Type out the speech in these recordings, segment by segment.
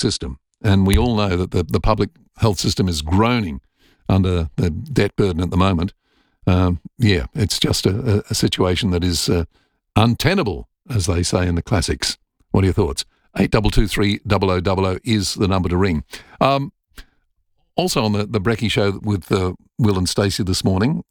system, and we all know that the public health system is groaning under the debt burden at the moment. It's just a situation that is untenable, as they say in the classics. What are your thoughts? 8223 0000 is the number to ring. Also on the Brecky show with Will and Stacey this morning,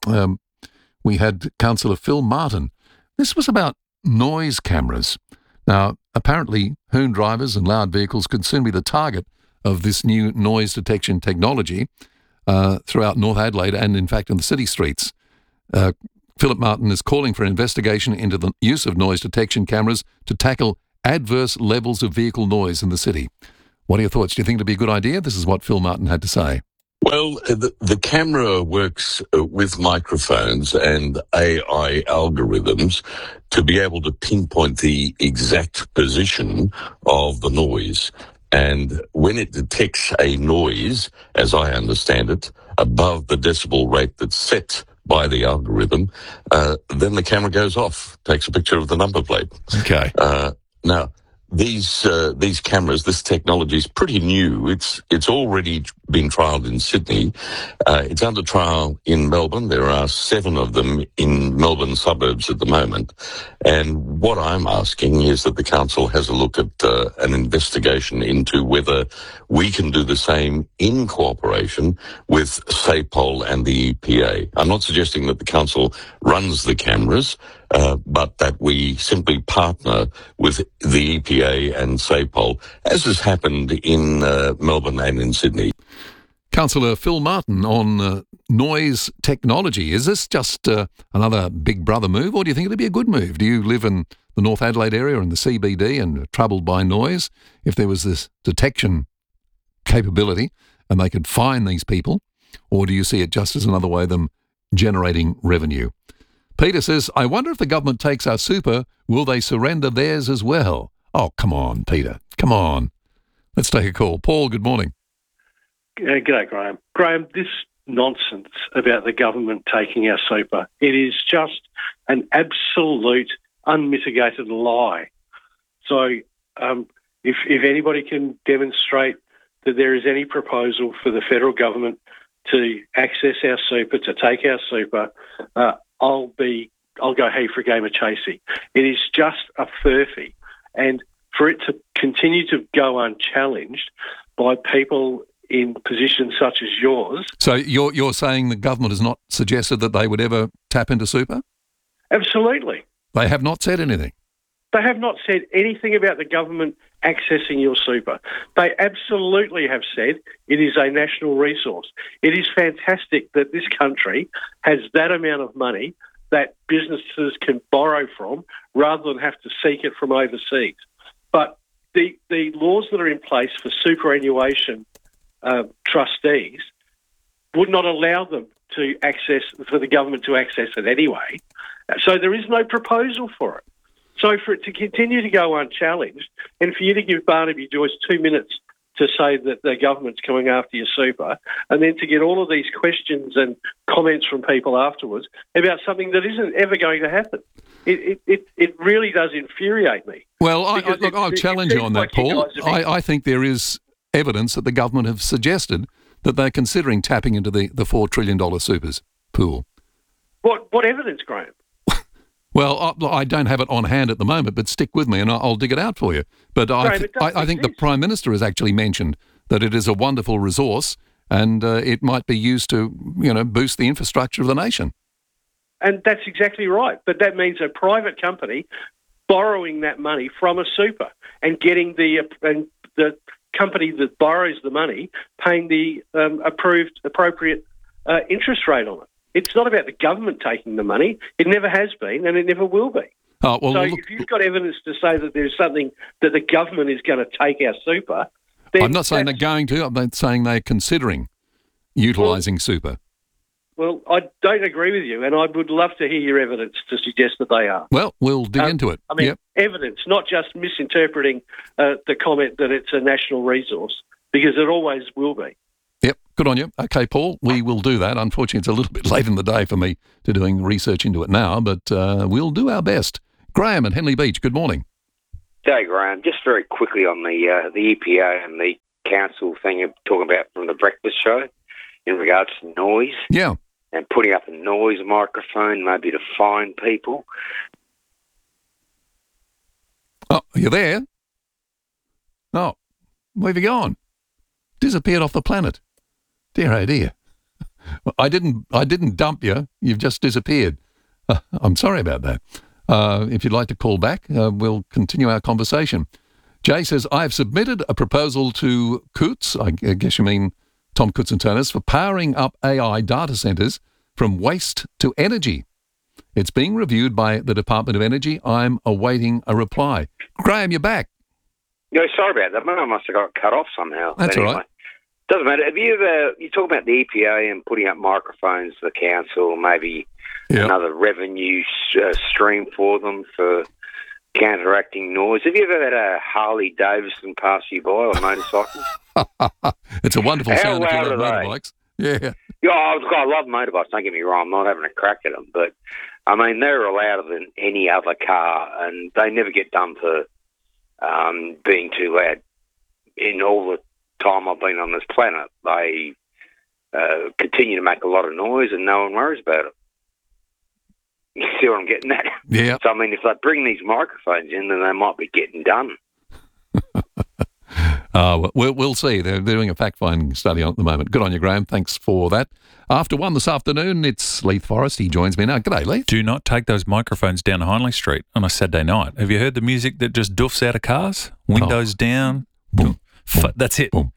we had Councillor Phil Martin. This was about noise cameras. Now, apparently, hoon drivers and loud vehicles could soon be the target of this new noise detection technology throughout North Adelaide and, in fact, in the city streets. Philip Martin is calling for an investigation into the use of noise detection cameras to tackle adverse levels of vehicle noise in the city. What are your thoughts? Do you think it'd be a good idea? This is what Phil Martin had to say. Well, the camera works with microphones and AI algorithms to be able to pinpoint the exact position of the noise. And when it detects a noise, as I understand it, above the decibel rate that's set by the algorithm, then the camera goes off, takes a picture of the number plate. Okay. Now, these cameras, this technology is pretty new. It's already been trialled in Sydney. It's under trial in Melbourne. There are 7 of them in Melbourne suburbs at the moment. And what I'm asking is that the council has a look at an investigation into whether we can do the same in cooperation with SAPOL and the EPA. I'm not suggesting that the council runs the cameras, but that we simply partner with the EPA and SAPOL, as has happened in Melbourne and in Sydney. Councillor Phil Martin on noise technology. Is this just another Big Brother move, or do you think it'd be a good move? Do you live in the North Adelaide area and the CBD and are troubled by noise? If there was this detection capability and they could fine these people, or do you see it just as another way of them generating revenue? Peter says, I wonder if the government takes our super, will they surrender theirs as well? Oh, come on, Peter. Come on. Let's take a call. Paul, good morning. G'day, Graham. Graham, this nonsense about the government taking our super, it is just an absolute unmitigated lie. So if anybody can demonstrate that there is any proposal for the federal government to access our super, to take our super, I'll go hey for a game of chasey. It is just a furphy. And for it to continue to go unchallenged by people in positions such as yours. So you're saying the government has not suggested that they would ever tap into super? Absolutely. They have not said anything? They have not said anything about the government accessing your super. They absolutely have said it is a national resource. It is fantastic that this country has that amount of money that businesses can borrow from rather than have to seek it from overseas. But the laws that are in place for superannuation trustees would not allow them to access, for the government to access it anyway. So there is no proposal for it. So for it to continue to go unchallenged, and for you to give Barnaby Joyce 2 minutes to say that the government's coming after your super, and then to get all of these questions and comments from people afterwards about something that isn't ever going to happen, it really does infuriate me. Well, I'll challenge you on that, Paul. I think there is evidence that the government have suggested that they're considering tapping into the $4 trillion supers pool. What evidence, Graham? Well, I don't have it on hand at the moment, but stick with me and I'll dig it out for you. But I think the Prime Minister has actually mentioned that it is a wonderful resource and it might be used to, boost the infrastructure of the nation. And that's exactly right. But that means a private company borrowing that money from a super and getting the company that borrows the money paying the appropriate interest rate on it. It's not about the government taking the money. It never has been, and it never will be. Oh, well, so if you've got evidence to say that there's something that the government is going to take our super, then I'm not saying they're going to. I'm saying they're considering utilising super. Well, I don't agree with you, and I would love to hear your evidence to suggest that they are. Well, we'll dig into it. I mean, evidence, not just misinterpreting the comment that it's a national resource, because it always will be. Yep, good on you. Okay, Paul, we will do that. Unfortunately, it's a little bit late in the day for me to doing research into it now, but we'll do our best. Graham at Henley Beach, good morning. G'day, Graham. Just very quickly on the EPA and the council thing you're talking about from the breakfast show in regards to noise Yeah. and putting up a noise microphone maybe to fine people. Oh, are you there? Oh, where have you gone? Disappeared off the planet. Dear, oh dear. I didn't dump you. You've just disappeared. I'm sorry about that. If you'd like to call back, we'll continue our conversation. Jay says, I have submitted a proposal to Coutts, I guess you mean Tom Coutts and Turners, for powering up AI data centres from waste to energy. It's being reviewed by the Department of Energy. I'm awaiting a reply. Graham, you're back. No, sorry about that. I must have got cut off somehow. That's But all right. Doesn't matter. Have you ever, you talk about the EPA and putting up microphones for the council, maybe Yeah. another revenue stream for them for counteracting noise. Have you ever had a Harley Davidson pass you by on a motorcycle? It's a wonderful How sound if you loud love are they? motorbikes. Yeah. Yeah, I love motorbikes, don't get me wrong. I'm not having a crack at them. But, I mean, they're louder than any other car, and they never get done for being too loud. In all the time I've been on this planet, they continue to make a lot of noise and no one worries about it. You see what I'm getting at? Yeah. So, I mean, if they bring these microphones in, then they might be getting done. We'll see. They're doing a fact-finding study on at the moment. Good on you, Graham. Thanks for that. After 1 this afternoon, it's Leith Forrest. He joins me now. G'day, Leith. Do not take those microphones down Hindley Street on a Saturday night. Have you heard the music that just doofs out of cars? Windows down. Boom. That's it. Boom.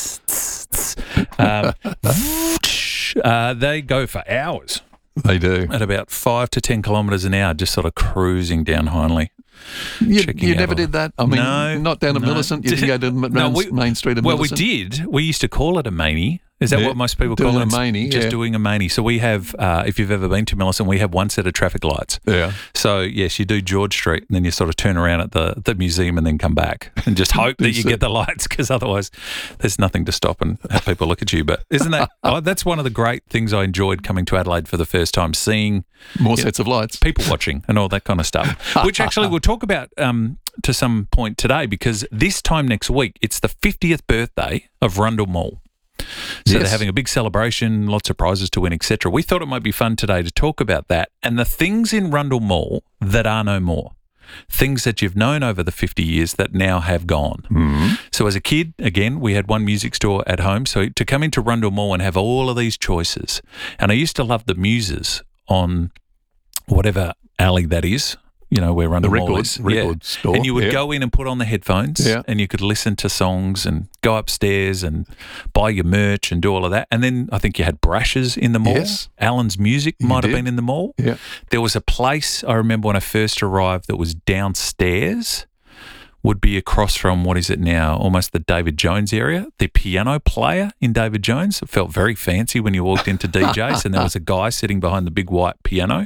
They go for hours They do. at about 5 to 10 kilometres an hour, just sort of cruising down Hindley. You checking never out did that? I mean, No, not down at no. Millicent. You didn't go to Main Street of Well, we Millicent? did. We used to call it a manie. Is that Yeah, what most people doing call a it? manie, Just yeah. doing a manie. So we have, if you've ever been to Millicent, we have one set of traffic lights. Yeah. So, yes, you do George Street and then you sort of turn around at the museum and then come back and just hope that you get the lights because otherwise there's nothing to stop and have people look at you. But isn't that, that's one of the great things I enjoyed coming to Adelaide for the first time, seeing More sets of lights. people watching and all that kind of stuff, which actually we'll talk about to some point today because this time next week, it's the 50th birthday of Rundle Mall. So Yes. they're having a big celebration, lots of prizes to win, etc. We thought it might be fun today to talk about that and the things in Rundle Mall that are no more. Things that you've known over the 50 years that now have gone. Mm-hmm. So as a kid, again, we had one music store at home. So to come into Rundle Mall and have all of these choices. And I used to love the muses on whatever alley that is. You know, where Rundle Mall is. Record store. And you would Yeah. go in and put on the headphones Yeah. and you could listen to songs and go upstairs and buy your merch and do all of that. And then I think you had Brashes in the mall. Yes. Alan's Music You might have did. been in the mall. Yeah. There was a place I remember when I first arrived that was downstairs, would be across from, what is it now, almost the David Jones area, the piano player in David Jones. It felt very fancy when you walked into DJ's and there was a guy sitting behind the big white piano.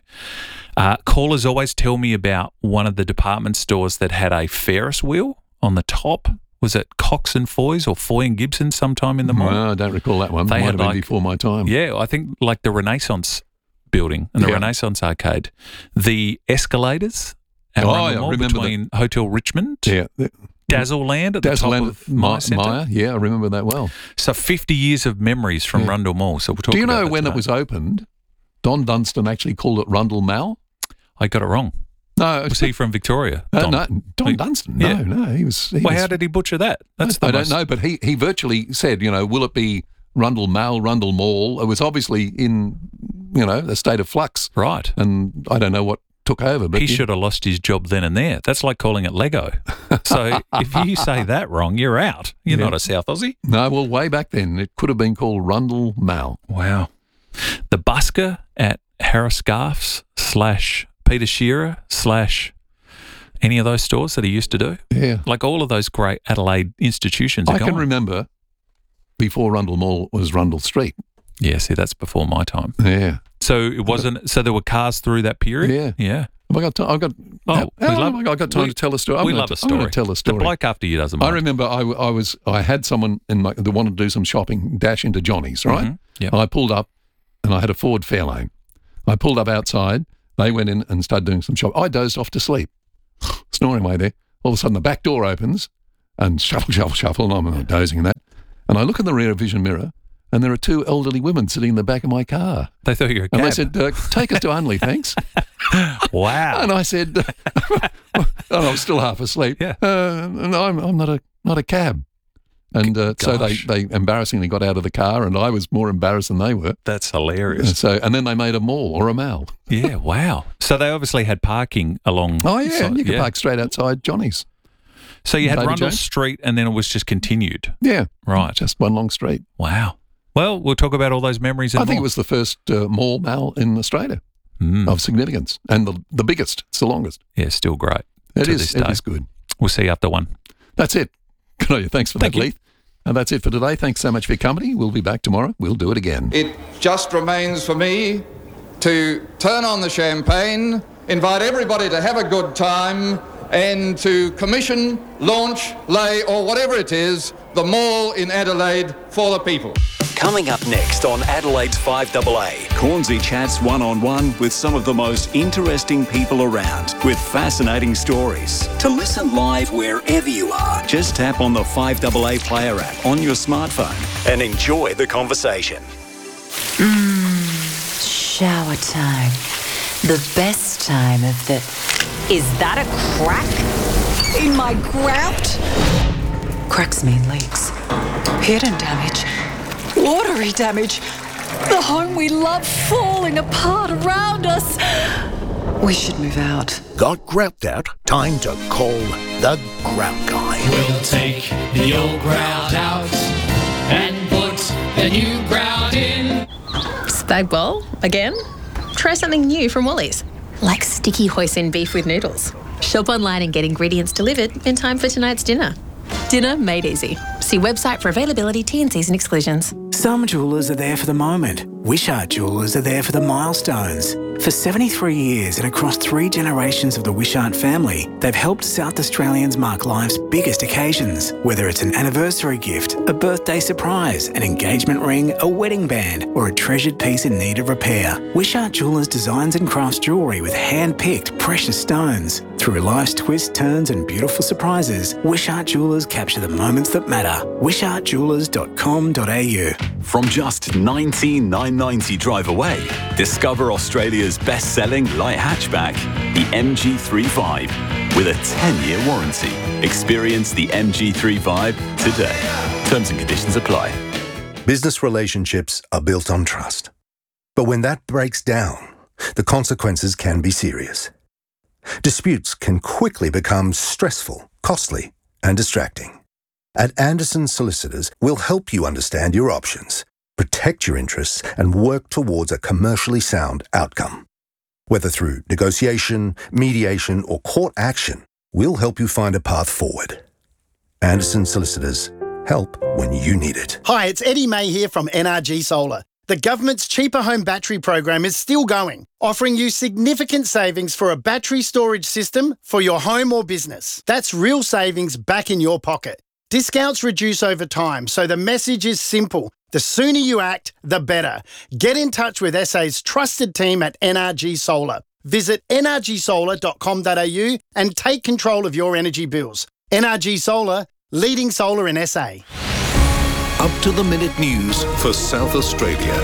Callers always tell me about one of the department stores that had a Ferris wheel on the top. Was it Cox and Foy's or Foy and Gibson sometime in the mall? Well, I don't recall that one. They Might had have been like- before my time. Yeah, I think like the Renaissance building and the Yeah. Renaissance Arcade. The escalators at Oh, Rundle yeah, I Mall remember between Hotel Richmond, Yeah. Dazzle Land at the top Dazzleland of Maya Centre. Maya. Yeah, I remember that well. So 50 years of memories from Yeah. Rundle Mall. So we'll talk Do you about know that when today. it was opened? Don Dunstan actually called it Rundle Mall. I got it wrong. No, Was he from Victoria? no, Don He- Dunstan. yeah. No, he was. Well, how did he butcher that? That's the I don't most- know, but he virtually said, will it be Rundle Mall, Rundle Mall? It was obviously in, a state of flux, Right. and I don't know what took over. But He should have lost his job then and there. That's like calling it Lego. So if you say that wrong, you're out. You're Yeah. not a South Aussie. No, well, way back then, it could have been called Rundle Mall. Wow. The busker at Harris Scarfs / Peter Shearer / any of those stores that he used to do. Yeah. Like all of those great Adelaide institutions are I can gone. remember before Rundle Mall was Rundle Street. Yeah, see, that's before my time. Yeah. So it wasn't. So there were cars through that period. Yeah. Yeah. Have I got time? I've got. Oh, how we long love- have I got time we- to tell a story? I'm we gonna love a I'm gonna story. tell a The story. bloke after you doesn't I mind. remember I had someone that wanted to do some shopping, dash into Johnny's, right? Mhm. Yep. And I pulled up, and I had a Ford Fairlane. I pulled up outside. They went in and started doing some shopping. I dozed off to sleep, snoring away there. all of a sudden the back door opens and shuffle, and I'm dozing in that. And I look in the rear vision mirror and there are two elderly women sitting in the back of my car. They thought you were a cab. And they said, take us to Unley, thanks. Wow. And I said, and I was still half asleep. Yeah. No, I'm not a cab. And so they embarrassingly got out of the car, and I was more embarrassed than they were. That's hilarious. And then they made a mall or a mall. Yeah, wow. So they obviously had parking along. Oh yeah, you could park straight outside Johnny's. So you had David Rundle Jones? Street, and then it was just continued. Yeah, Right. just one long street. Wow. Well, we'll talk about all those memories. I think it was the first mall in Australia of significance, and the biggest. It's the longest. Yeah, still great. It to is. this It day. is good. We'll see you after one. That's it. Good on you. Thanks for Thank that, you. Leith. And that's it for today. Thanks so much for your company. We'll be back tomorrow. We'll do it again. It just remains for me to turn on the champagne, invite everybody to have a good time, and to commission, launch, lay, or whatever it is, the mall in Adelaide for the people. Coming up next on Adelaide's 5AA. Cornsey chats one-on-one with some of the most interesting people around with fascinating stories. To listen live wherever you are, Just tap on the 5AA Player app on your smartphone. and enjoy the conversation. Shower time. The best time of the... Is that a crack in my grout? Cracks mean leaks. Hidden damage. Watery damage. The home we love falling apart around us. We should move out. Got grout out? Time to call the Grout Guy. We'll take the old grout out and put the new grout in. Spag bowl? Again? Try something new from Woolies. Like sticky hoisin beef with noodles. Shop online and get ingredients delivered in time for tonight's dinner. Dinner made easy. See website for availability, T&Cs and exclusions. Some jewellers are there for the moment. Wishart Jewellers are there for the milestones. For 73 years and across 3 generations of the Wishart family, they've helped South Australians mark life's biggest occasions. Whether it's an anniversary gift, a birthday surprise, an engagement ring, a wedding band, or a treasured piece in need of repair, Wishart Jewellers designs and crafts jewellery with hand-picked precious stones. Through life's twists, turns and beautiful surprises, Wishart Jewellers capture the moments that matter. wishartjewellers.com.au. From just $19,990 drive away, discover Australia's best-selling light hatchback, the MG35, with a 10-year warranty. Experience the MG35 today. Terms and conditions apply. Business relationships are built on trust. But when that breaks down, the consequences can be serious. Disputes can quickly become stressful, costly, and distracting. At Anderson Solicitors, we'll help you understand your options, protect your interests, and work towards a commercially sound outcome. Whether through negotiation, mediation, or court action, we'll help you find a path forward. Anderson Solicitors, help when you need it. Hi, it's Eddie May here from NRG Solar. The government's Cheaper Home Battery program is still going, offering you significant savings for a battery storage system for your home or business. That's real savings back in your pocket. Discounts reduce over time, so the message is simple. The sooner you act, the better. Get in touch with SA's trusted team at NRG Solar. Visit nrgsolar.com.au and take control of your energy bills. NRG Solar, leading solar in SA. Up-to-the-minute news for South Australia.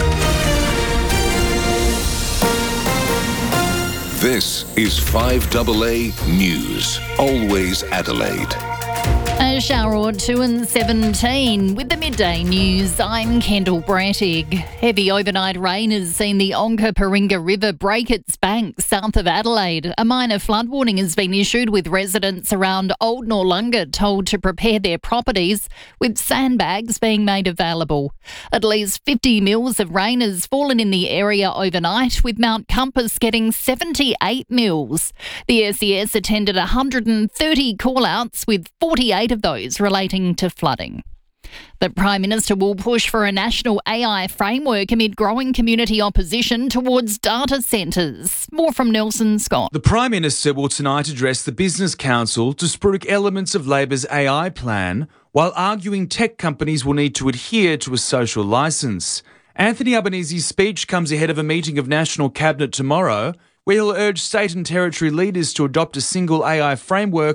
This is 5AA News, always Adelaide. A shower or 2 and 17. With the midday news, I'm Kendall Brattig. Heavy overnight rain has seen the Onkaparinga River break its banks south of Adelaide. A minor flood warning has been issued, with residents around Old Noarlunga told to prepare their properties, with sandbags being made available. At least 50 mils of rain has fallen in the area overnight, with Mount Compass getting 78 mils. The SES attended 130 call-outs, with 48 of those relating to flooding. The Prime Minister will push for a national AI framework amid growing community opposition towards data centres. More from Nelson Scott. The Prime Minister will tonight address the Business Council to spruik elements of Labor's AI plan, while arguing tech companies will need to adhere to a social licence. Anthony Albanese's speech comes ahead of a meeting of National Cabinet tomorrow, where he'll urge state and territory leaders to adopt a single AI framework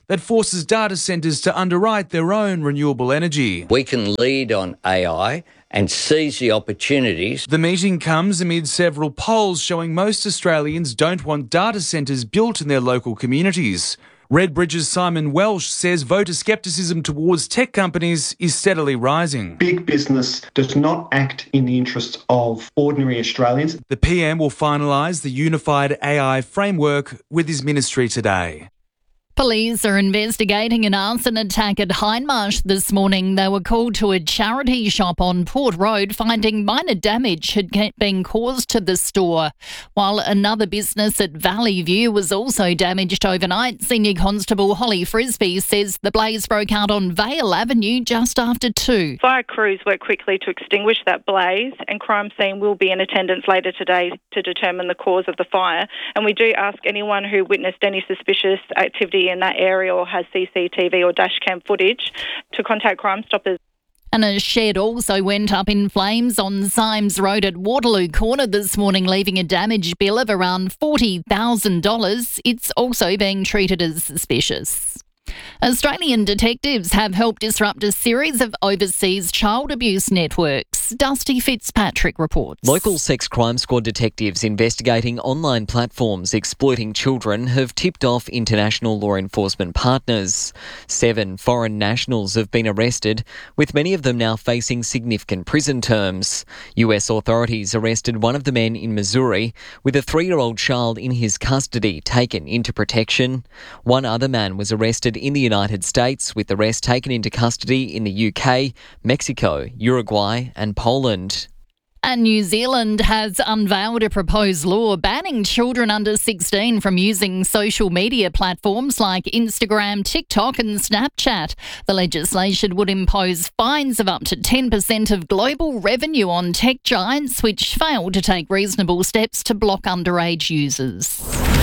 that forces data centres to underwrite their own renewable energy. We can lead on AI and seize the opportunities. The meeting comes amid several polls showing most Australians don't want data centres built in their local communities. Redbridge's Simon Welsh says voter scepticism towards tech companies is steadily rising. Big business does not act in the interests of ordinary Australians. The PM will finalise the unified AI framework with his ministry today. Police are investigating an arson attack at Hindmarsh this morning. They were called to a charity shop on Port Road, finding minor damage had been caused to the store. While another business at Valley View was also damaged overnight, Senior Constable Holly Frisbee says the blaze broke out on Vale Avenue just after 2. Fire crews worked quickly to extinguish that blaze, and crime scene will be in attendance later today to determine the cause of the fire. And we do ask anyone who witnessed any suspicious activity in that area or has CCTV or dashcam footage to contact Crime Stoppers. And a shed also went up in flames on Symes Road at Waterloo Corner this morning, leaving a damage bill of around $40,000. It's also being treated as suspicious. Australian detectives have helped disrupt a series of overseas child abuse networks. Dusty Fitzpatrick reports. Local sex crime squad detectives investigating online platforms exploiting children have tipped off international law enforcement partners. 7 foreign nationals have been arrested, with many of them now facing significant prison terms. US authorities arrested one of the men in Missouri with a 3-year-old child in his custody taken into protection. One other man was arrested in the United States, with the rest taken into custody in the UK, Mexico, Uruguay and Poland. And New Zealand has unveiled a proposed law banning children under 16 from using social media platforms like Instagram, TikTok and Snapchat. The legislation would impose fines of up to 10% of global revenue on tech giants which fail to take reasonable steps to block underage users.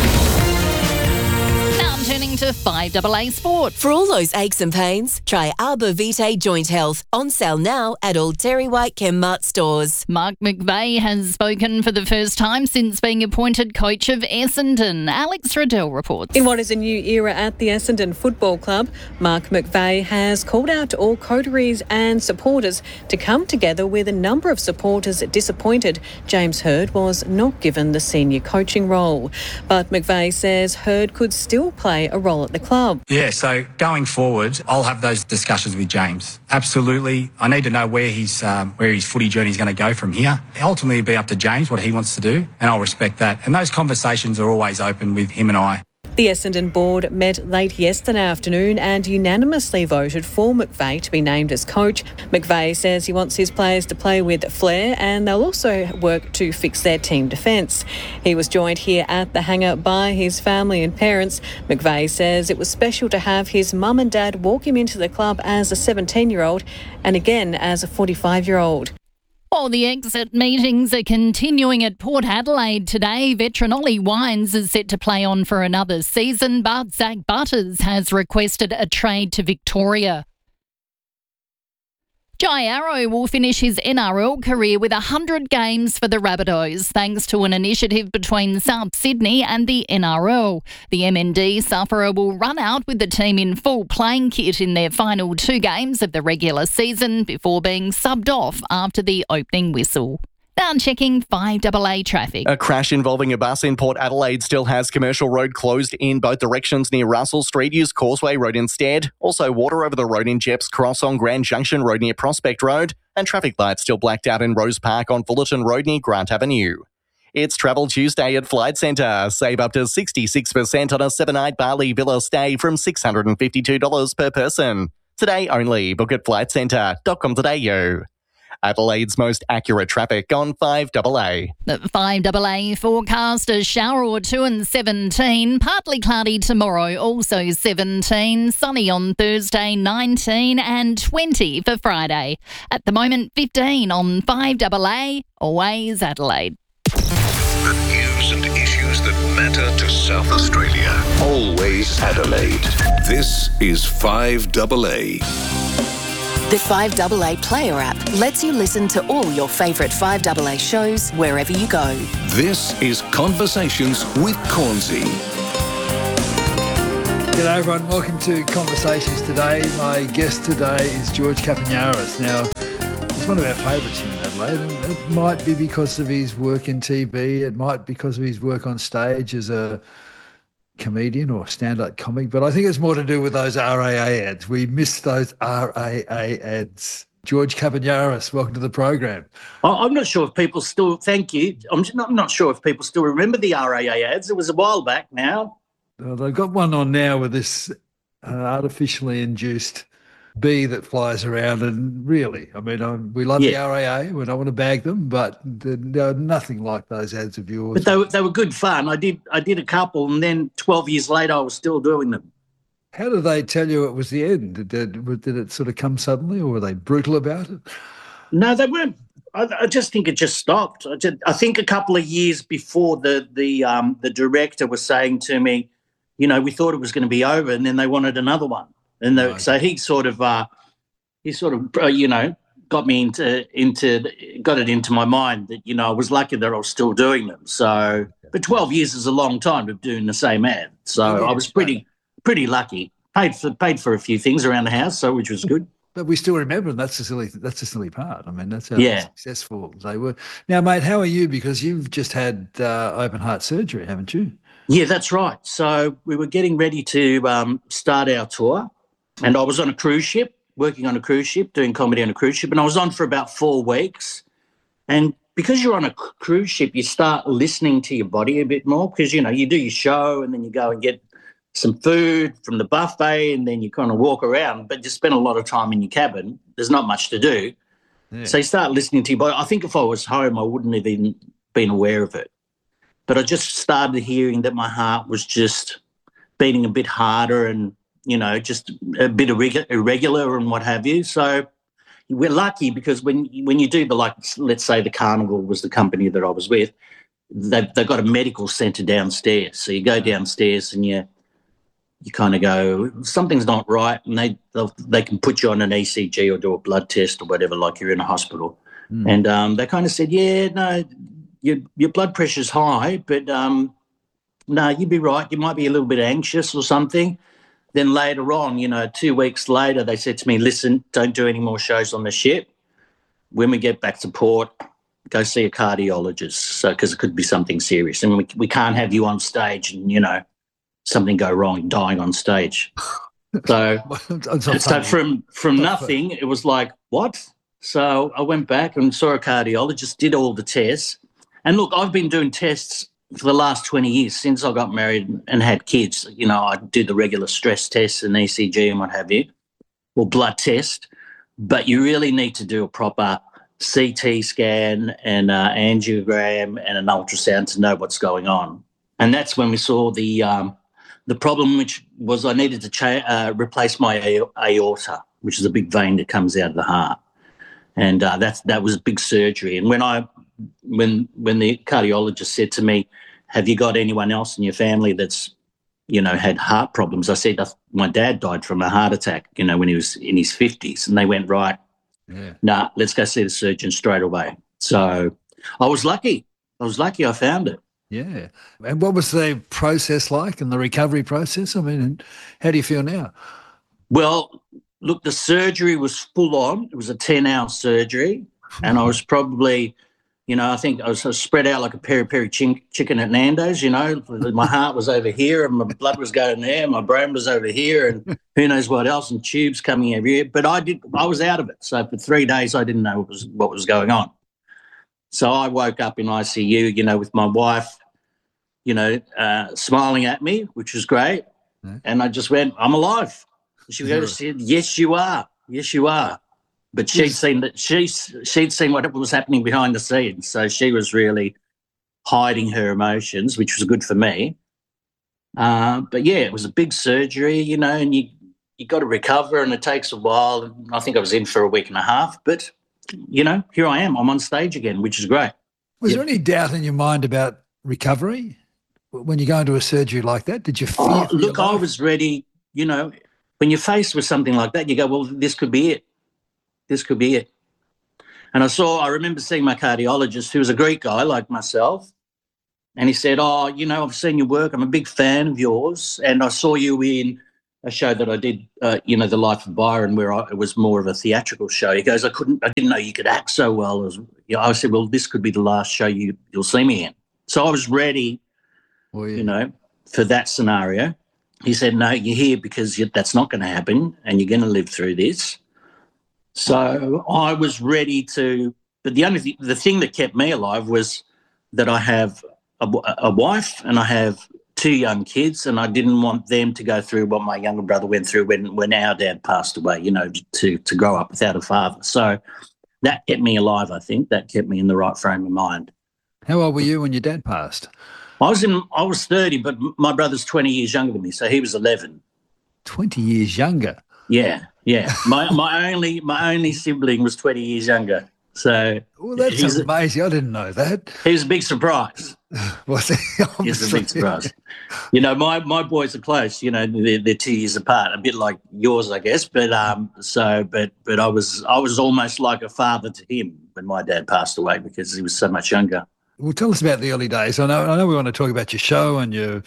Turning to 5AA Sport. For all those aches and pains, try Arbor Vitae Joint Health. On sale now at all Terry White Chemmart stores. Mark McVeigh has spoken for the first time since being appointed coach of Essendon. Alex Riddell reports. In what is a new era at the Essendon Football Club, Mark McVeigh has called out to all coteries and supporters to come together, with a number of supporters disappointed James Hird was not given the senior coaching role. But McVeigh says Hird could still play a role at the club. Yeah, so going forward, I'll have those discussions with James. Absolutely. I need to know where his footy journey is going to go from here. Ultimately, it'll be up to James what he wants to do, and I'll respect that. And those conversations are always open with him and I. The Essendon board met late yesterday afternoon and unanimously voted for McVeigh to be named as coach. McVeigh says he wants his players to play with flair, and they'll also work to fix their team defence. He was joined here at the hangar by his family and parents. McVeigh says it was special to have his mum and dad walk him into the club as a 17-year-old and again as a 45-year-old. While the exit meetings are continuing at Port Adelaide today, veteran Ollie Wines is set to play on for another season, but Zach Butters has requested a trade to Victoria. Jai Arrow will finish his NRL career with 100 games for the Rabbitohs, thanks to an initiative between South Sydney and the NRL. The MND sufferer will run out with the team in full playing kit in their final 2 games of the regular season before being subbed off after the opening whistle. Now checking 5AA traffic. A crash involving a bus in Port Adelaide still has Commercial Road closed in both directions near Russell Street. Use Causeway Road instead. Also water over the road in Jeps Cross on Grand Junction Road near Prospect Road. And traffic lights still blacked out in Rose Park on Fullerton Road near Grant Avenue. It's Travel Tuesday at Flight Centre. Save up to 66% on a 7-night Bali Villa stay from $652 per person. Today only. Book at flightcentre.com.au. Adelaide's most accurate traffic on 5AA. The 5AA forecast, a shower or 2 and 17. Partly cloudy tomorrow, also 17. Sunny on Thursday, 19 and 20 for Friday. At the moment, 15 on 5AA. Always Adelaide. The news and issues that matter to South Australia. Always Adelaide. This is 5AA. The 5AA Player app lets you listen to all your favourite 5AA shows wherever you go. This is Conversations with Cornsey. G'day everyone, welcome to Conversations today. My guest today is George Kapiniaris. Now, he's one of our favourites here in Adelaide. It might be because of his work in TV, it might be because of his work on stage as a comedian or stand-up comic, but I think it's more to do with those RAA ads. We miss those RAA ads. George Kapiniaris, welcome to the program. I'm not sure if people still, thank you, I'm not sure if people still remember the RAA ads. It was a while back now. Well, they've got one on now with this artificially induced bee that flies around, and really, I mean, we love the RAA. We don't want to bag them, but they're nothing like those ads of yours. But they were good fun. I did a couple, and then 12 years later, I was still doing them. How did they tell you it was the end? Did it sort of come suddenly, or were they brutal about it? No, they weren't. I just think it just stopped. I think a couple of years before the director was saying to me, you know, we thought it was going to be over, and then they wanted another one. And so he sort of, you know, got me got it into my mind that, you know, I was lucky that I was still doing them. So, but 12 years is a long time of doing the same ad. So I was pretty lucky. Paid for a few things around the house, so which was good. But we still remember, and that's the silly part. I mean, that's how successful they were. Now, mate, how are you? Because you've just had open heart surgery, haven't you? Yeah, that's right. So we were getting ready to start our tour, and I was on a cruise ship, working on a cruise ship, doing comedy on a cruise ship, and I was on for about 4 weeks. And because you're on a cruise ship, you start listening to your body a bit more because, you know, you do your show and then you go and get some food from the buffet and then you kind of walk around, but you spend a lot of time in your cabin. There's not much to do. Yeah. So you start listening to your body. I think if I was home, I wouldn't have even been aware of it. But I just started hearing that my heart was just beating a bit harder and, you know, just a bit irregular and what have you. So we're lucky because when you do let's say the Carnival was the company that I was with, they've got a medical centre downstairs. So you go downstairs and you kind of go, something's not right, and they can put you on an ECG or do a blood test or whatever, like you're in a hospital. And they kind of said, yeah, no, your blood pressure's high, but no, you'd be right. You might be a little bit anxious or something. Then later on, you know, 2 weeks later, they said to me, listen, don't do any more shows on the ship. When we get back to port, go see a cardiologist, because it could be something serious. And we can't have you on stage and, you know, something go wrong, dying on stage. So, from nothing, it was like, what? So I went back and saw a cardiologist, did all the tests. And look, I've been doing tests for the last 20 years since I got married and had kids. You know, I do the regular stress tests and ECG and what have you, or blood test. But you really need to do a proper CT scan and angiogram and an ultrasound to know what's going on. And that's when we saw the problem, which was I needed to replace my aorta, which is a big vein that comes out of the heart. And that was a big surgery. And when the cardiologist said to me, have you got anyone else in your family that's, you know, had heart problems? I said, my dad died from a heart attack, you know, when he was in his 50s. And they went, right, nah, let's go see the surgeon straight away. So I was lucky. I found it. Yeah. And what was the process like and the recovery process? I mean, how do you feel now? Well, look, the surgery was full on. It was a 10-hour surgery. And I was probably, you know, I think I was spread out like a peri-peri chicken at Nando's, you know. My heart was over here and my blood was going there. My brain was over here and who knows what else, and tubes coming every year. But I was out of it. So for 3 days I didn't know what was going on. So I woke up in ICU, you know, with my wife, you know, smiling at me, which was great. Yeah. And I just went, I'm alive. She said, yes, you are. Yes, you are. But she'd seen what was happening behind the scenes. So she was really hiding her emotions, which was good for me. But yeah, it was a big surgery, you know, and you got to recover and it takes a while. I think I was in for a week and a half, but, you know, here I am. I'm on stage again, which is great. Was there any doubt in your mind about recovery when you go into a surgery like that? Did you fear? Look, I was ready. You know, when you're faced with something like that, you go, well, this could be it. This could be it. And I remember seeing my cardiologist, who was a Greek guy like myself, And he said, "Oh, you know, I've seen your work. I'm a big fan of yours, and I saw you in a show that I did, The Life of Byron, where it was more of a theatrical show." He goes, "I didn't know you could act so well." I said, "Well, this could be the last show you'll see me in." So I was ready, for that scenario. He said, "No, you're here because that's not going to happen, and you're going to live through this." So I was ready to, but the thing that kept me alive was that I have a wife and I have 2 young kids, and I didn't want them to go through what my younger brother went through when our dad passed away, to grow up without a father. So that kept me alive, I think. That kept me in the right frame of mind. How old were you when your dad passed? I was 30, but my brother's 20 years younger than me, so he was 11. 20 years younger? Yeah. My only sibling was 20 years younger. So that's amazing. I didn't know that. He was a big surprise. Was he? He was a big surprise. My boys are close. They're 2 years apart, a bit like yours, I guess. But I was almost like a father to him when my dad passed away because he was so much younger. Well, tell us about the early days. I know we want to talk about your show and your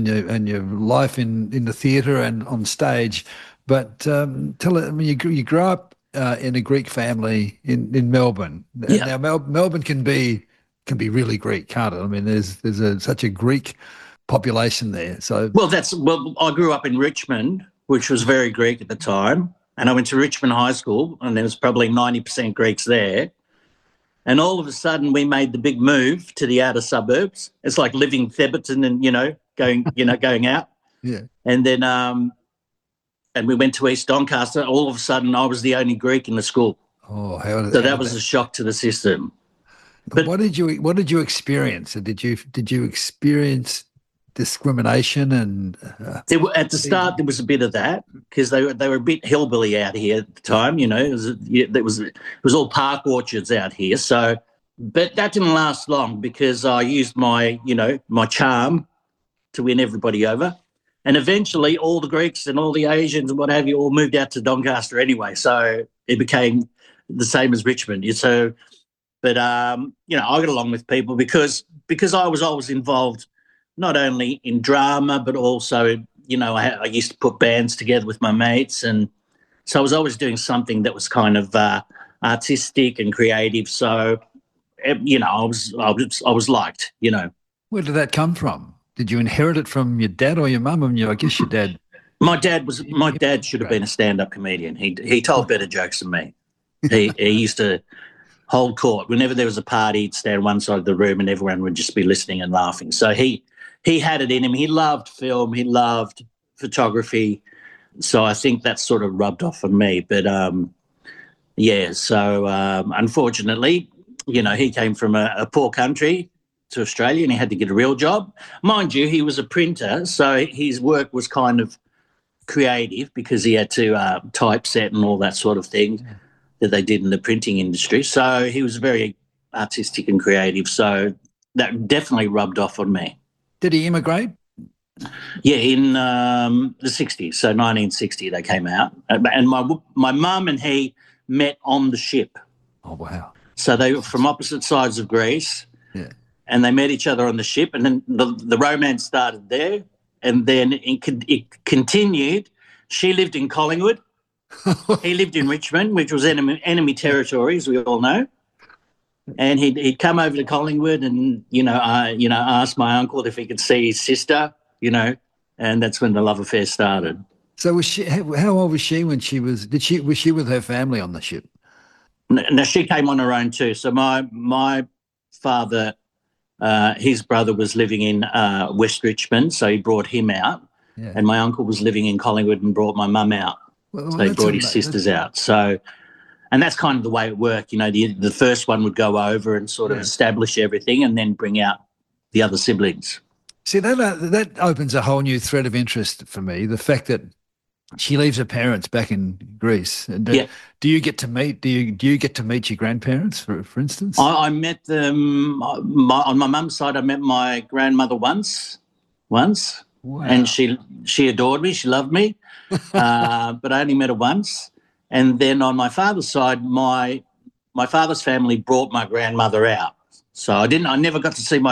life in the theatre and on stage, but tell us. I mean, you grew up in a Greek family in Melbourne. Yeah. Now, Melbourne can be really Greek, can't it? I mean, there's such a Greek population there. So I grew up in Richmond, which was very Greek at the time, and I went to Richmond High School, and there was probably 90% Greeks there. And all of a sudden, we made the big move to the outer suburbs. It's like living Theberton and going out. Yeah. And then and we went to East Doncaster. All of a sudden, I was the only Greek in the school. Oh, so that was a shock to the system. But what did you experience? Did you experience discrimination and? At the start, there was a bit of that because they were a bit hillbilly out here at the time. It was all park orchards out here. So, but that didn't last long because I used my charm to win everybody over. And eventually all the Greeks and all the Asians and what have you all moved out to Doncaster anyway. So it became the same as Richmond. But I got along with people because I was always involved not only in drama, but also, I used to put bands together with my mates. And so I was always doing something that was kind of artistic and creative. So, I was liked, Where did that come from? Did you inherit it from your dad or your mum? I guess your dad. My dad should have been a stand-up comedian. He told better jokes than me. He used to hold court. Whenever there was a party, he'd stand one side of the room and everyone would just be listening and laughing. So he had it in him. He loved film. He loved photography. So I think that sort of rubbed off on me. But, unfortunately, he came from a poor country to Australia and he had to get a real job. Mind you, he was a printer, so his work was kind of creative because he had to typeset and all that sort of thing that they did in the printing industry. So he was very artistic and creative. So that definitely rubbed off on me. Did he immigrate? Yeah, in the 60s. So 1960 they came out. And my mum and he met on the ship. Oh, wow. So they were from opposite sides of Greece. Yeah. And they met each other on the ship, and then the romance started there, and then it continued. She lived in Collingwood. He lived in Richmond, which was enemy territory, as we all know. And he'd come over to Collingwood and, ask my uncle if he could see his sister, and that's when the love affair started. So was she? How old was she when she was? Was she with her family on the ship? No, she came on her own too. So my father. His brother was living in West Richmond, so he brought him out. Yeah. And my uncle was living in Collingwood and brought my mum out. So he brought his sisters out. So, and that's kind of the way it worked. The first one would go over and sort of establish everything and then bring out the other siblings. See, that opens a whole new thread of interest for me, the fact that she leaves her parents back in Greece. Do you get to meet? Do you get to meet your grandparents, for instance? I met them on my mum's side. I met my grandmother once, wow. And she adored me. She loved me, but I only met her once. And then on my father's side, my father's family brought my grandmother out. So I never got to see my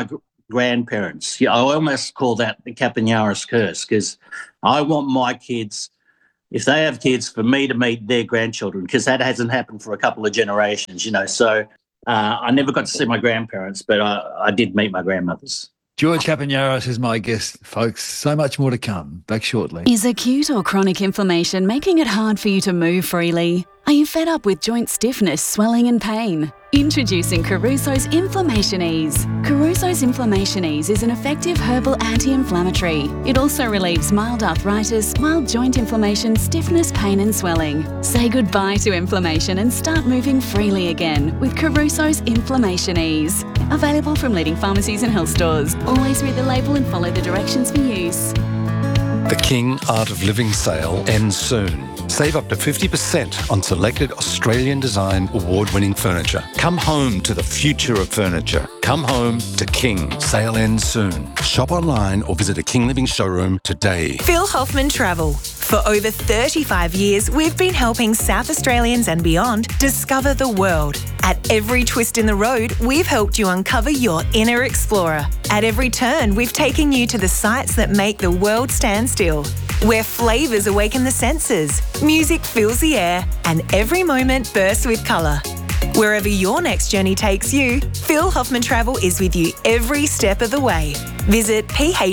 grandparents. I almost call that the Capanyaris curse, because I want my kids, if they have kids, for me to meet their grandchildren, because that hasn't happened for a couple of generations, So I never got to see my grandparents, but I did meet my grandmothers. George Capanyaris is my guest, folks. So much more to come. Back shortly. Is acute or chronic inflammation making it hard for you to move freely? Are you fed up with joint stiffness, swelling and pain? Introducing Caruso's Inflammation Ease. Caruso's Inflammation Ease is an effective herbal anti-inflammatory. It also relieves mild arthritis, mild joint inflammation, stiffness, pain and swelling. Say goodbye to inflammation and start moving freely again with Caruso's Inflammation Ease. Available from leading pharmacies and health stores. Always read the label and follow the directions for use. The King Art of Living sale ends soon. Save up to 50% on selected Australian design award-winning furniture. Come home to the future of furniture. Come home to King. Sale ends soon. Shop online or visit a King Living showroom today. Phil Hoffman Travel. For over 35 years, we've been helping South Australians and beyond discover the world. At every twist in the road, we've helped you uncover your inner explorer. At every turn, we've taken you to the sights that make the world stand still. Where flavours awaken the senses, music fills the air, and every moment bursts with colour. Wherever your next journey takes you, Phil Hoffman Travel is with you every step of the way. Visit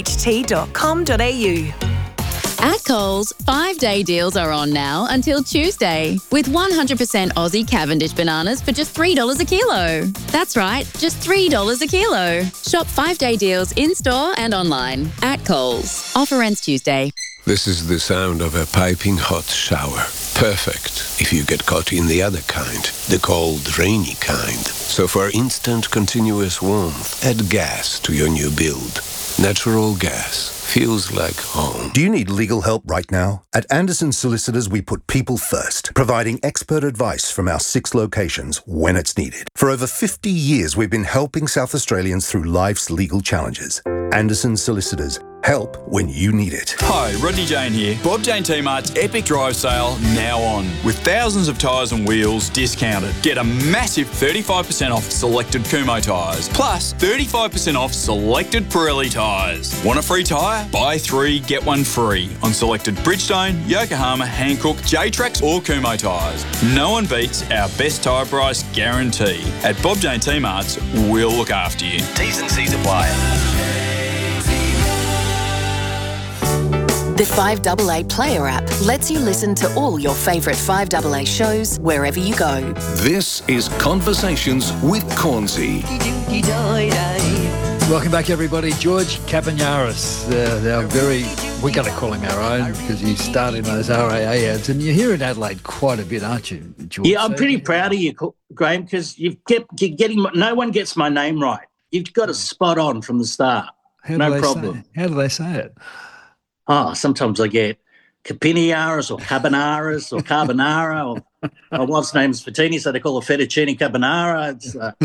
pht.com.au. At Coles, 5-day deals are on now until Tuesday, with 100% Aussie Cavendish bananas for just $3 a kilo. That's right, just $3 a kilo. Shop 5-day deals in-store and online at Coles. Offer ends Tuesday. This is the sound of a piping hot shower. Perfect if you get caught in the other kind, the cold, rainy kind. So for instant, continuous warmth, add gas to your new build. Natural gas feels like home. Do you need legal help right now? At Anderson Solicitors, we put people first, providing expert advice from our 6 locations when it's needed. For over 50 years, we've been helping South Australians through life's legal challenges. Anderson Solicitors. Help when you need it. Hi, Rodney Jane here. Bob Jane T-Mart's Epic Drive Sale now on, with thousands of tyres and wheels discounted. Get a massive 35% off selected Kumho tyres, plus 35% off selected Pirelli tyres. Want a free tyre? Buy 3, get 1 free on selected Bridgestone, Yokohama, Hankook, J-Trax or Kumho tyres. No one beats our best tyre price guarantee. At Bob Jane T-Mart's, we'll look after you. T's and C's apply. The 5AA Player app lets you listen to all your favourite 5AA shows wherever you go. This is Conversations with Cornsey. Welcome back, everybody. George Capanyaris, our very, we're going to call him our own because he started in those RAA ads. And you're here in Adelaide quite a bit, aren't you, George? Yeah, I'm pretty proud of you, Graham, because you're getting, no one gets my name right. You've got it spot on from the start. No problem. How do they say it? Oh, sometimes I get Capiniaris or Carbonara's or Carbonara, or my wife's name is Fatini, so they call it Fettuccine Carbonara.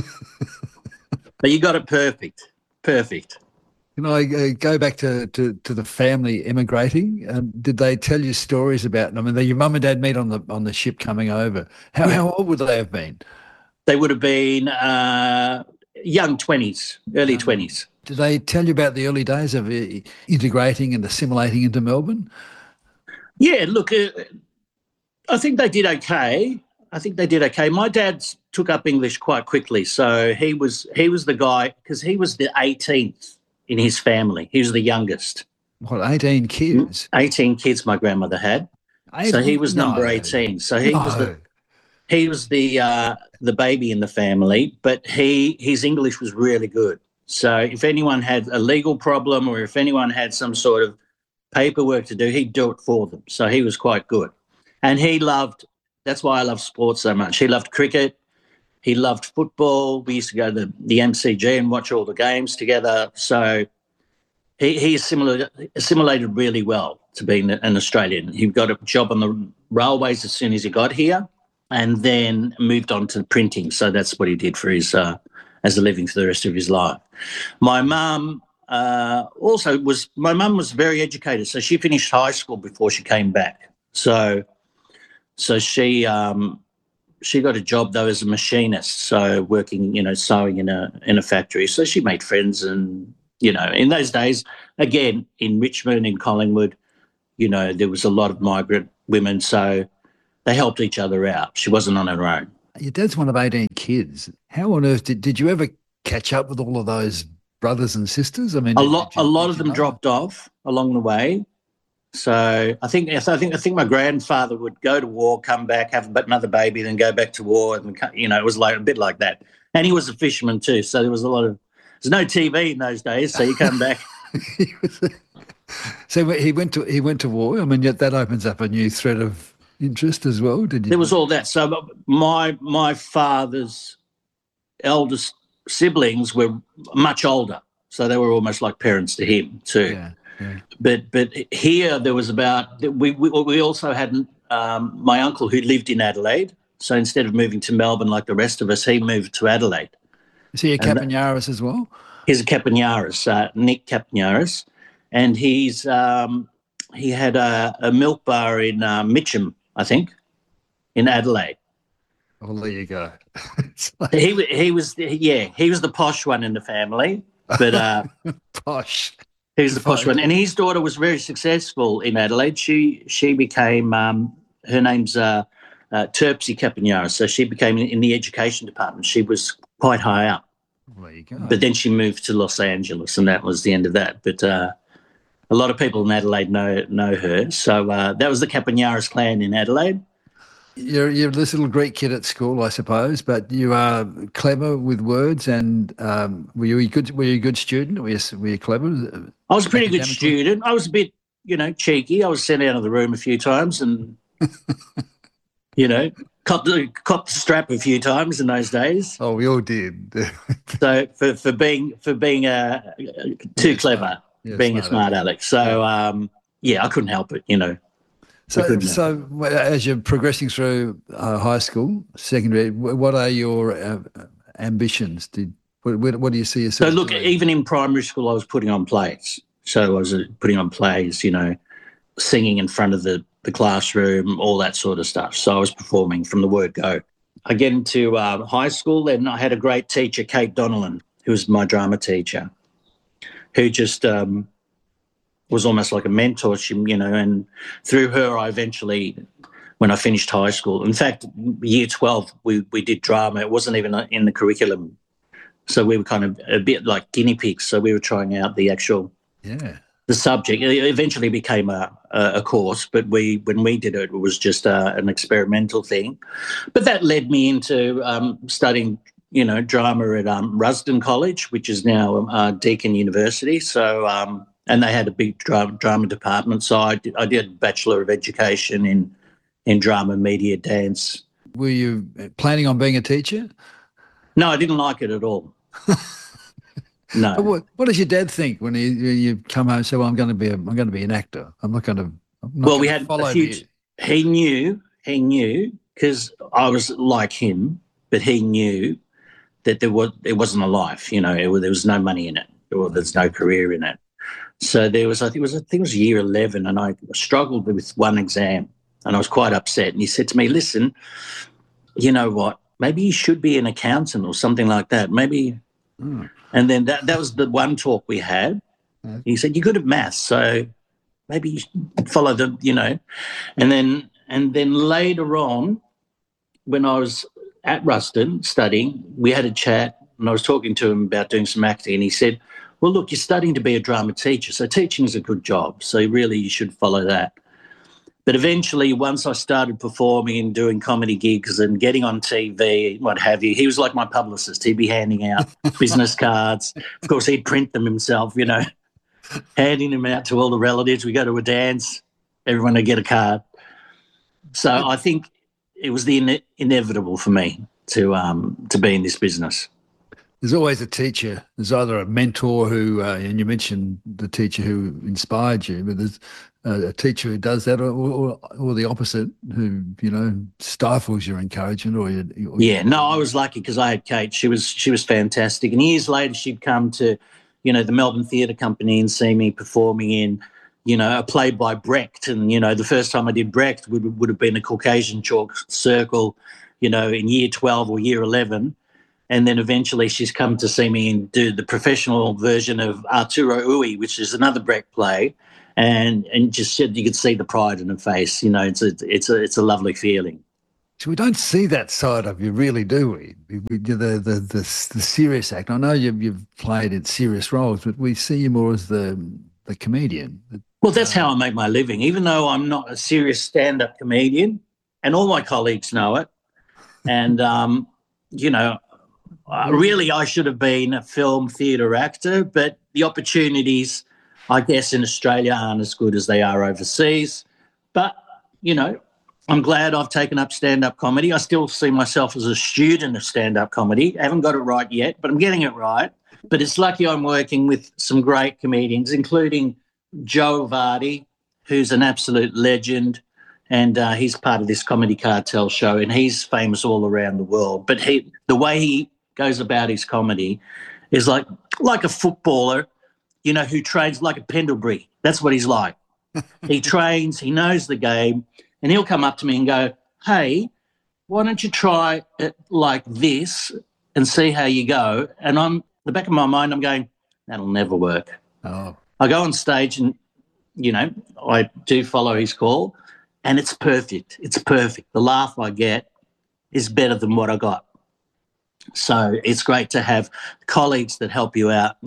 But you got it perfect. Perfect. Can I go back to the family emigrating? Did they tell you stories about? I mean, your mum and dad meet on the ship coming over. How old would they have been? They would have been young 20s, early 20s. Did they tell you about the early days of integrating and assimilating into Melbourne? Yeah, look, I think they did okay. My dad took up English quite quickly, so he was the guy, because he was the 18th in his family. He was the youngest. What, 18 kids? 18 kids my grandmother had. So he was number 18. So he was the baby in the family, but his English was really good. So if anyone had a legal problem or if anyone had some sort of paperwork to do, he'd do it for them. So he was quite good. And that's why I love sports so much. He loved cricket. He loved football. We used to go to the MCG and watch all the games together. So he assimilated really well to being an Australian. He got a job on the railways as soon as he got here and then moved on to printing. So that's what he did for his as a living for the rest of his life. My mum was very educated, so she finished high school before she came back. So she she got a job though as a machinist, so working, sewing in a factory. So she made friends, and in those days, again in Richmond, in Collingwood, there was a lot of migrant women, so they helped each other out. She wasn't on her own. Your dad's one of 18 kids. How on earth did you ever catch up with all of those brothers and sisters? I mean, a lot of them dropped off along the way. So I think my grandfather would go to war, come back, have another baby, then go back to war, and it was like a bit like that. And he was a fisherman too, so there's no TV in those days. So you come back. So he went to war. I mean, yet that opens up a new thread of interest as well. There was all that. So my father's eldest siblings were much older, so they were almost like parents to him too. Yeah. But here there was we also had my uncle who lived in Adelaide. So instead of moving to Melbourne like the rest of us, he moved to Adelaide. Is he a Capanyaris as well? He's a Capanyaris, Nick Capanyaris, and he had a milk bar in Mitcham, I think, in Adelaide. Well, there you go. He was the posh one in the family, but posh. He was the posh one, and his daughter was very successful in Adelaide. She became her name's Terpsy Capanyaris, so she became in the education department. She was quite high up. There you go. But then she moved to Los Angeles, and that was the end of that. But a lot of people in Adelaide know her. So that was the Capanyaris clan in Adelaide. You're this little Greek kid at school, I suppose, but you are clever with words. And were you a good student? Were you clever? I was a pretty good student. I was a bit, cheeky. I was sent out of the room a few times, and copped the strap a few times in those days. Oh, we all did. So for being too clever, being a smart aleck. So I couldn't help it. So as you're progressing through high school, secondary, what are your ambitions? What do you see yourself? So look, even in primary school, I was putting on plays. So I was putting on plays, singing in front of the classroom, all that sort of stuff. So I was performing from the word go. I get into high school, then I had a great teacher, Kate Donnellan, who was my drama teacher, who just was almost like a mentor, and through her I eventually, when I finished high school, in fact, year 12, we did drama. It wasn't even in the curriculum. So we were kind of a bit like guinea pigs. So we were trying out the actual the subject. It eventually became a course, but when we did it, it was just an experimental thing. But that led me into studying, drama at Rusden College, which is now Deakin University. So, and they had a big drama department. So I did a Bachelor of Education in drama, media, dance. Were you planning on being a teacher? No, I didn't like it at all. No. What does your dad think when you come home and say, "Well, I'm going to be an actor. I'm not going to." Well, we had a huge. He knew because I was like him, but he knew that it wasn't a life. There was no money in it, or there's no career in it. So there was, I think it was year 11, and I struggled with one exam, and I was quite upset. And he said to me, "Listen, you know what? Maybe you should be an accountant or something like that. Maybe." And then that was the one talk we had. He said, "You're good at maths, so maybe you should follow the, And then later on, when I was at Rusden studying, we had a chat, and I was talking to him about doing some acting, and he said, "Well, look, you're studying to be a drama teacher, so teaching is a good job, so really you should follow that." But eventually, once I started performing and doing comedy gigs and getting on TV, what have you, he was like my publicist. He'd be handing out business cards. Of course, he'd print them himself, handing them out to all the relatives. We go to a dance, everyone would get a card. So I think it was the inevitable for me to be in this business. There's always a teacher. There's either a mentor who, and you mentioned the teacher who inspired you, but there's a teacher who does that, or the opposite, who stifles your encouragement, No, I was lucky because I had Kate. She was fantastic, and years later she'd come to, the Melbourne Theatre Company and see me performing in, a play by Brecht, and the first time I did Brecht would have been a Caucasian chalk circle. in year 12 or year 11. And then eventually she's come to see me and do the professional version of Arturo Ui, which is another Brecht play. And just you could see the pride in her face. It's a lovely feeling. So we don't see that side of you, really, do we? We do the serious act. I know you've played in serious roles, but we see you more as the comedian. Well, that's how I make my living. Even though I'm not a serious stand-up comedian, and all my colleagues know it, and really I should have been a film theatre actor, but the opportunities, I guess, in Australia aren't as good as they are overseas. But I'm glad I've taken up stand-up comedy. I still see myself as a student of stand-up comedy. I haven't got it right yet, but I'm getting it right. But it's lucky I'm working with some great comedians, including Joe Vardy, who's an absolute legend, and he's part of this Comedy Cartel show, and he's famous all around the world. But the way he goes about his comedy is like a footballer, who trains like a Pendlebury. That's what he's like. He trains, he knows the game, and he'll come up to me and go, hey, why don't you try it like this and see how you go? And the back of my mind, I'm going, that'll never work. Oh. I go on stage and, I do follow his call, and it's perfect. It's perfect. The laugh I get is better than what I got. So it's great to have colleagues that help you out.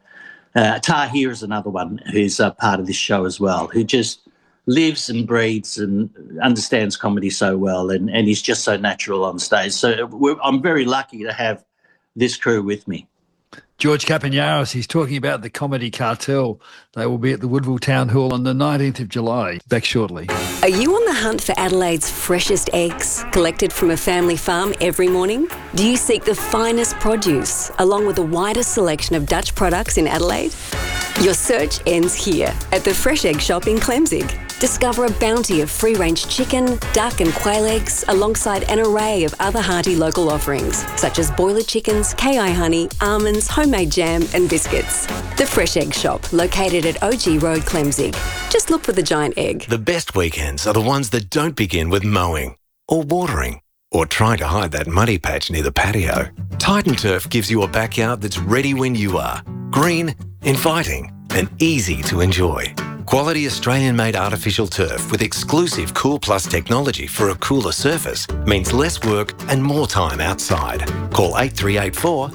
Tahir is another one who's part of this show as well, who just lives and breathes and understands comedy so well, and he's just so natural on stage. So I'm very lucky to have this crew with me. George Kapiniaris, he's talking about the Comedy Cartel. They will be at the Woodville Town Hall on the 19th of July. Back shortly. Are you on the hunt for Adelaide's freshest eggs, collected from a family farm every morning? Do you seek the finest produce, along with the widest selection of Dutch products in Adelaide? Your search ends here, at the Fresh Egg Shop in Clemzig. Discover a bounty of free-range chicken, duck and quail eggs, alongside an array of other hearty local offerings, such as boiler chickens, KI honey, almonds, homemade jam and biscuits. The Fresh Egg Shop, located at OG Road, Clemzig. Just look for the giant egg. The best weekends are the ones that don't begin with mowing or watering or trying to hide that muddy patch near the patio. Titan Turf gives you a backyard that's ready when you are. Green, inviting and easy to enjoy. Quality Australian-made artificial turf with exclusive Cool Plus technology for a cooler surface means less work and more time outside. Call 8384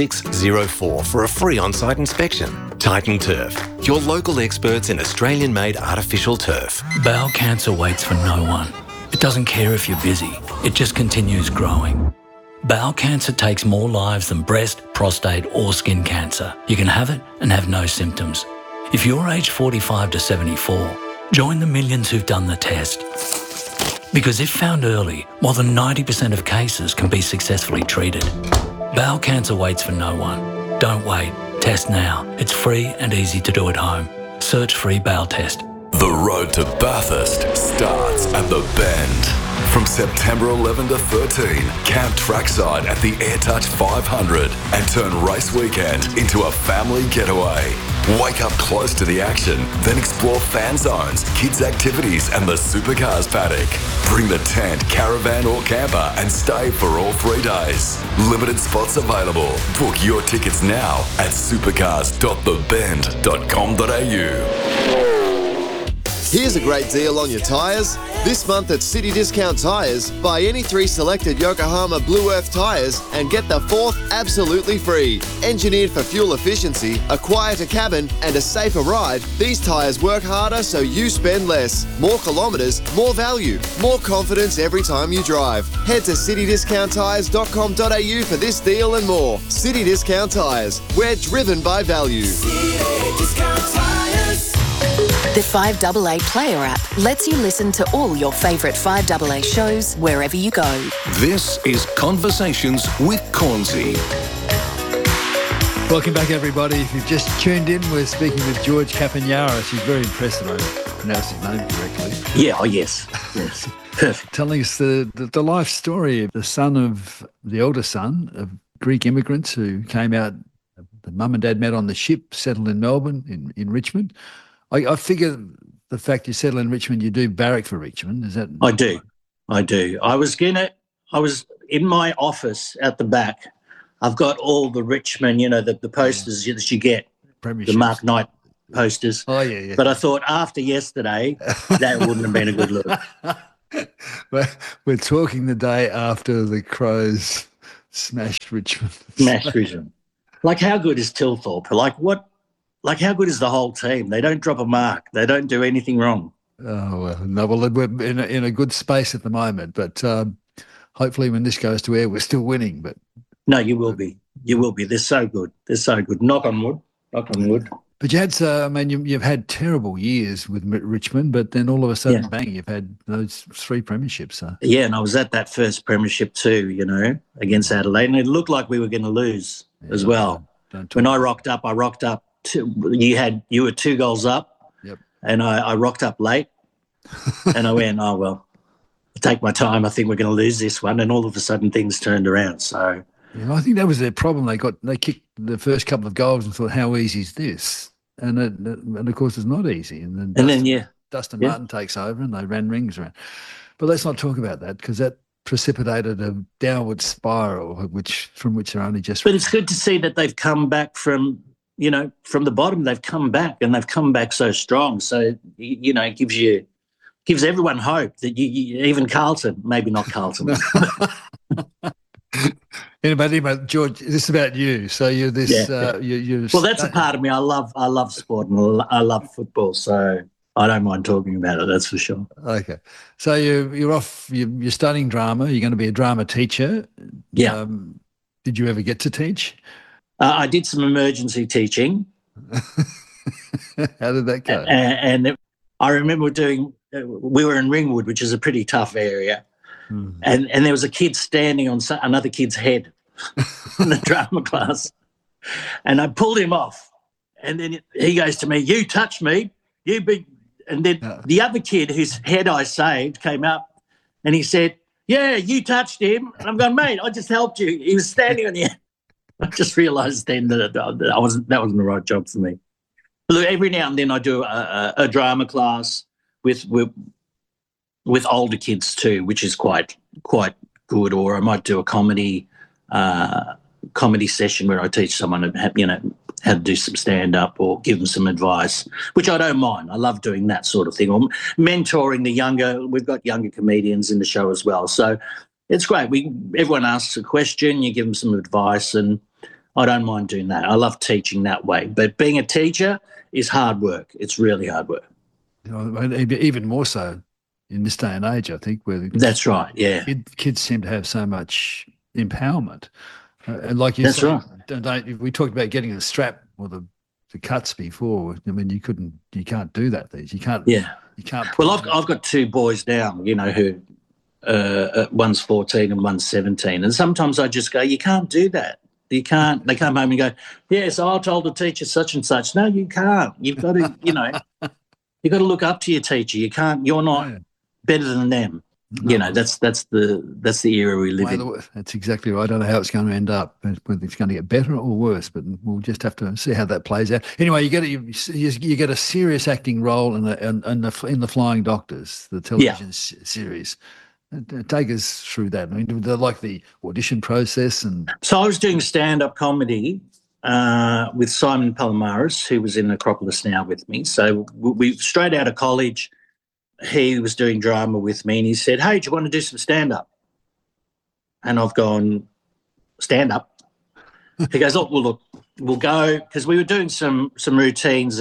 8604 for a free on-site inspection. Titan Turf, your local experts in Australian-made artificial turf. Bowel cancer waits for no one. It doesn't care if you're busy. It just continues growing. Bowel cancer takes more lives than breast, prostate or skin cancer. You can have it and have no symptoms. If you're aged 45 to 74, join the millions who've done the test. Because if found early, more than 90% of cases can be successfully treated. Bowel cancer waits for no one. Don't wait. Test now. It's free and easy to do at home. Search free bowel test. The road to Bathurst starts at the Bend. From September 11 to 13, camp trackside at the AirTouch 500 and turn race weekend into a family getaway. Wake up close to the action, then explore fan zones, kids' activities and the supercars paddock. Bring the tent, caravan or camper and stay for all 3 days. Limited spots available. Book your tickets now at supercars.thebend.com.au. Here's a great deal on your tyres. This month at City Discount Tyres, buy any 3 selected Yokohama Blue Earth tyres and get the 4th absolutely free. Engineered for fuel efficiency, a quieter cabin and a safer ride, these tyres work harder so you spend less. More kilometres, more value, more confidence every time you drive. Head to citydiscounttyres.com.au for this deal and more. City Discount Tyres, we're driven by value. City Discount Tyres. The 5AA Player app lets you listen to all your favourite 5AA shows wherever you go. This is Conversations with Cornsey. Welcome back, everybody. If you've just tuned in, we're speaking with George Kapiniaris. He's very impressed that I pronounced his name correctly. Yeah, oh yes. Perfect. Telling us the life story of the elder son of Greek immigrants who came out. The mum and dad met on the ship, settled in Melbourne, in Richmond. I figure the fact you settle in Richmond, you do barrack for Richmond. Is that? I do. I was going to I was in my office at the back. I've got all the Richmond, the posters that you get, the Mark Knight posters. Oh, yeah. But I thought after yesterday, that wouldn't have been a good look. We're talking the day after the Crows smashed Richmond. Smashed Richmond. Like, how good is Tilthorpe? How good is the whole team? They don't drop a mark. They don't do anything wrong. Oh, well, no, we're in a good space at the moment, but hopefully when this goes to air, we're still winning. But no, you will be. You will be. They're so good. They're so good. Knock on wood. Knock on wood. But you had, you've had terrible years with Richmond, but then all of a sudden, bang, you've had those 3 premierships. So. Yeah, and I was at that first premiership too, against Adelaide, and it looked like we were going to lose as well. When I rocked up, you were 2 goals up, and I rocked up late, and I went, oh, well, I'll take my time. I think we're going to lose this one, and all of a sudden things turned around, so... Yeah, I think that was their problem. They kicked the first couple of goals and thought, how easy is this? And of course, it's not easy. And then Dustin Martin takes over and they ran rings around. But let's not talk about that because that precipitated a downward spiral, from which they're only just... But it's good to see that they've come back from the bottom. They've come back and they've come back so strong. So, it gives everyone hope that even Carlton, maybe not Carlton. But George, this is about you. So you're this. You're well, that's a part of me. I love sport and I love football. So I don't mind talking about it. That's for sure. Okay. So you're off. You're studying drama. You're going to be a drama teacher. Yeah. Did you ever get to teach? I did some emergency teaching. How did that go? And I remember we were in Ringwood, which is a pretty tough area. And there was a kid standing on another kid's head in the drama class. And I pulled him off. And then he goes to me, you touched me, you big... And then the other kid whose head I saved came up and he said, yeah, you touched him. And I'm going, mate, I just helped you. He was standing on the... I just realised then that that wasn't the right job for me. Look, every now and then I do a drama class with older kids too, which is quite good. Or I might do a comedy session where I teach someone how to do some stand-up or give them some advice, which I don't mind. I love doing that sort of thing. Or mentoring we've got younger comedians in the show as well. So it's great. Everyone asks a question, you give them some advice, and I don't mind doing that. I love teaching that way. But being a teacher is hard work. It's really hard work. Even more so in this day and age, I think, where that's right. Yeah, kids seem to have so much empowerment, and like you said, right. We talked about getting the strap or the cuts before. I mean, you can't do that. You can't. Yeah, you can't. Well, I've got 2 boys now. Who one's 14 and one's 17, and sometimes I just go, you can't do that. You can't. They come home and go, yes, I told the teacher such and such. No, you can't. You've got to. You've got to look up to your teacher. You can't. You're not better than them. No. That's the era we live in. That's exactly right. I don't know how it's going to end up, whether it's going to get better or worse, but we'll just have to see how that plays out. Anyway, you get a serious acting role in the Flying Doctors, the television series. Take us through that. I mean, like the audition process and. So I was doing stand-up comedy with Simon Palomares, who was in Acropolis Now with me. So we straight out of college. He was doing drama with me and he said, hey, do you want to do some stand-up? And I've gone, stand-up? He goes, oh, well, look, we'll go, because we were doing some routines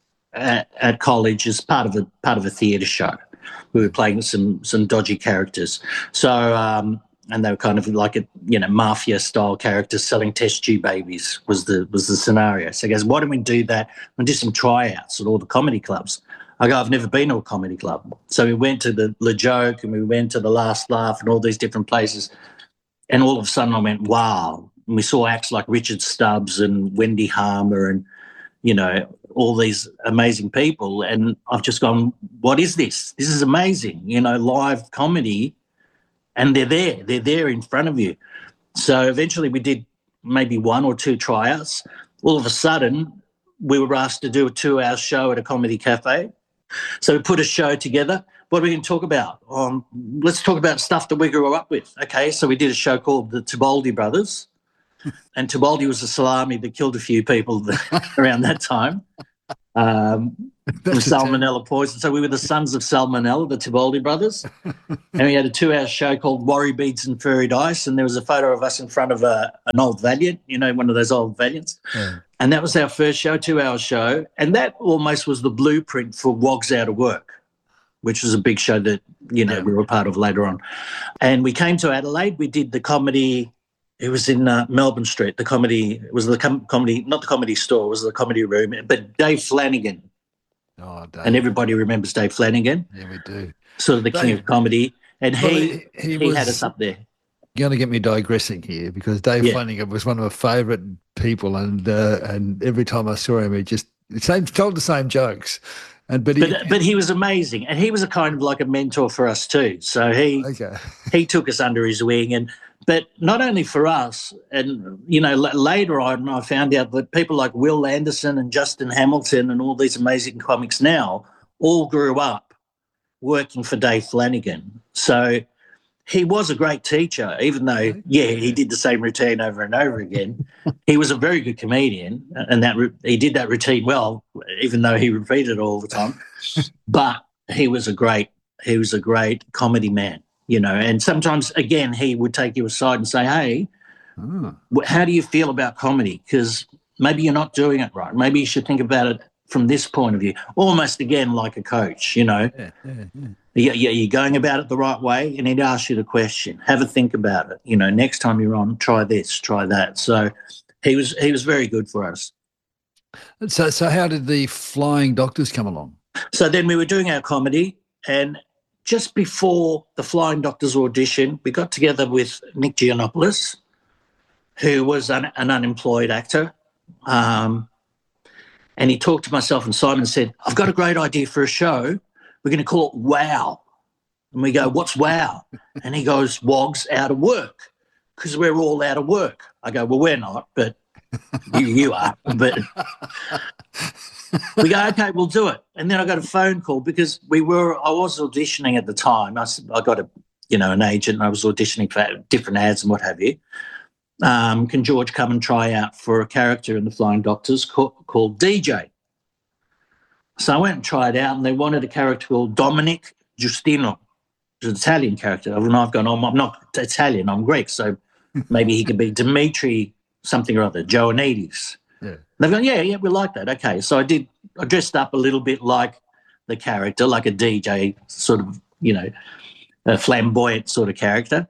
at college as part of a theatre show. We were playing some dodgy characters. So, and they were kind of like mafia-style characters selling test tube babies was the scenario. So he goes, why don't we do that and do some tryouts at all the comedy clubs? I go, I've never been to a comedy club. So we went to the Le Joke and we went to the Last Laugh and all these different places. And all of a sudden I went, wow. And we saw acts like Richard Stubbs and Wendy Harmer and, all these amazing people. And I've just gone, what is this? This is amazing, live comedy. And they're there in front of you. So eventually we did maybe 1 or 2 tryouts. All of a sudden we were asked to do a 2-hour show at a comedy cafe. So we put a show together. what are we going to talk about? Let's talk about stuff that we grew up with. Okay, so we did a show called The Tibaldi Brothers, and Tibaldi was a salami that killed a few people around that time with salmonella poison. So we were the sons of salmonella, the Tibaldi Brothers, and we had a 2-hour show called Worry Beads and Furry Dice, and there was a photo of us in front of an old Valiant, one of those old Valiants. Yeah. And that was our first show, 2-hour show, and that almost was the blueprint for Wogs Out of Work, which was a big show that, we were a part of later on. And we came to Adelaide. We did the comedy. It was in Melbourne Street. The comedy, it was the comedy, not the Comedy Store, it was the Comedy Room. But Dave Flanagan. Oh, Dave. And everybody remembers Dave Flanagan. Yeah, we do. Sort of the king of comedy. And he had us up there. You're going to get me digressing here because Dave Flanagan was one of my favourite people, and every time I saw him, he just told the same jokes. But he was amazing, and he was a kind of like a mentor for us too. So he took us under his wing, but not only for us. And later on, I found out that people like Will Anderson and Justin Hamilton and all these amazing comics now all grew up working for Dave Flanagan. So he was a great teacher, even though he did the same routine over and over again. He was a very good comedian, and he did that routine well, even though he repeated it all the time. But he was a great comedy man, And sometimes, again, he would take you aside and say, "Hey, how do you feel about comedy? Because maybe you're not doing it right. Maybe you should think about it from this point of view." Almost again like a coach, You're going about it the right way, and he'd ask you the question. Have a think about it. Next time you're on, try this, try that. So he was very good for us. So how did the Flying Doctors come along? So then we were doing our comedy, and just before the Flying Doctors audition, we got together with Nick Giannopoulos, who was an unemployed actor. And he talked to myself and Simon and said, "I've got a great idea for a show. We're going to call it Wow." And we go, "What's Wow?" And he goes, "Wogs Out of Work," because we're all out of work. I go, "Well, we're not, but you are." But we go, "Okay, we'll do it." And then I got a phone call because I was auditioning at the time. I got an agent, and I was auditioning for different ads and what have you. Can George come and try out for a character in the Flying Doctors called DJ? So I went and tried out, and they wanted a character called Dominic Giustino, which is an Italian character. And I've gone, I'm not Italian, I'm Greek, so maybe he could be Dimitri something or other, Joanides. Yeah. They've gone, yeah, we like that. Okay, so I dressed up a little bit like the character, like a DJ sort of, a flamboyant sort of character,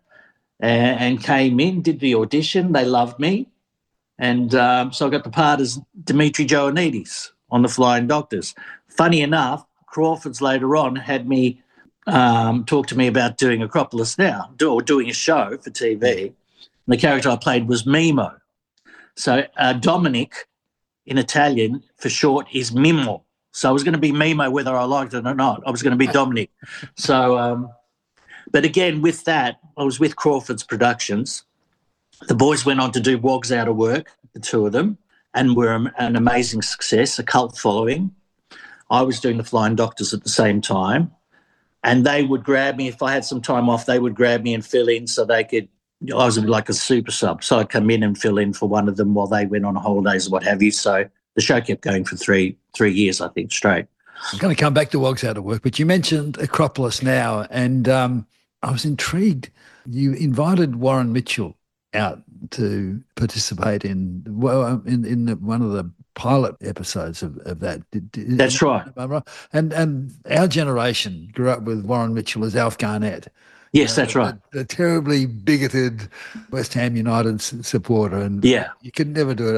and came in, did the audition. They loved me, and so I got the part as Dimitri Joanides on the Flying Doctors. Funny enough, Crawford's later on had me talk to me about doing Acropolis Now, or doing a show for TV. And the character I played was Mimo. So Dominic in Italian for short is Mimo. So I was going to be Mimo whether I liked it or not. I was going to be Dominic. So, but again, with that, I was with Crawford's Productions. The boys went on to do Wogs Out of Work, the two of them, and were an amazing success, a cult following. I was doing the Flying Doctors at the same time, and they would grab me. If I had some time off, they would grab me and fill in so they could. I was like a super sub, so I'd come in and fill in for one of them while they went on holidays or what have you. So the show kept going for three years, I think, straight. I'm going to come back to Wogs Out of Work, but you mentioned Acropolis Now, and I was intrigued. You invited Warren Mitchell out to participate in one of the pilot episodes of that. That's right. And our generation grew up with Warren Mitchell as Alf Garnett. Yes, that's right. The terribly bigoted West Ham United supporter, and you could never do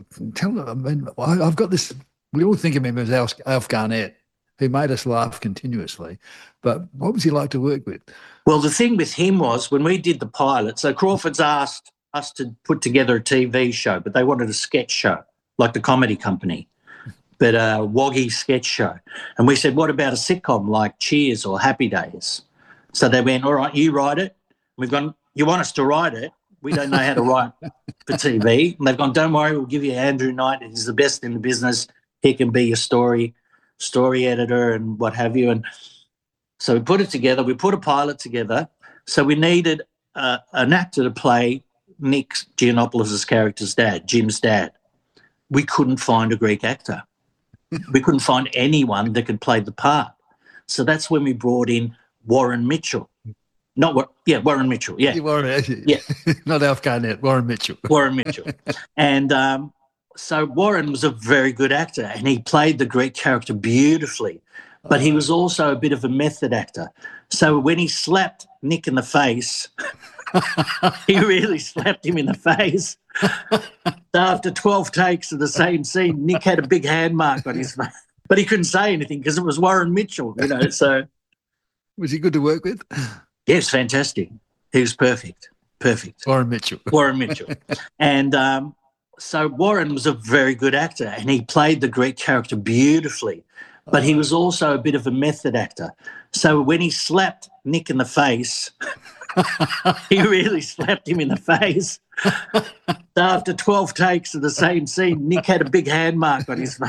it. I've got this. We all think of him as Alf Garnett, who made us laugh continuously. But what was he like to work with? Well, the thing with him was when we did the pilot, so Crawford's asked us to put together a TV show, but they wanted a sketch show, like the Comedy Company, but a woggy sketch show. And we said, what about a sitcom like Cheers or Happy Days? So they went, all right, you write it. We've gone, you want us to write it? We don't know how to write for TV. And they've gone, don't worry, we'll give you Andrew Knight. He's the best in the business. He can be your story editor and what have you. And So we put it together. We put a pilot together. So we needed an actor to play Nick Giannopoulos' character's dad, Jim's dad. We couldn't find a Greek actor. We couldn't find anyone that could play the part. So that's when we brought in Warren Mitchell. Warren Mitchell, yeah. Yeah. Not Alf Garnett, Warren Mitchell. Warren Mitchell. And so Warren was a very good actor and he played the Greek character beautifully, but he was also a bit of a method actor. So when he slapped Nick in the face, he really slapped him in the face. So after 12 takes of the same scene, Nick had a big hand mark on his face. But he couldn't say anything because it was Warren Mitchell, so. Was he good to work with? Yes, fantastic. He was perfect. Warren Mitchell. And so Warren was a very good actor and he played the Greek character beautifully, but he was also a bit of a method actor. So when he slapped Nick in the face, he really slapped him in the face. So after 12 takes of the same scene, Nick had a big hand mark on his face.